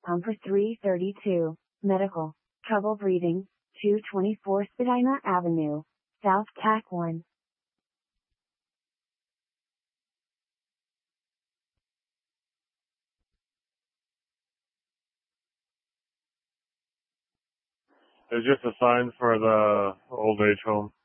Pumper 332, medical, trouble breathing, 224 Spadina Avenue, South TAC 1. It's just a sign for the old age home.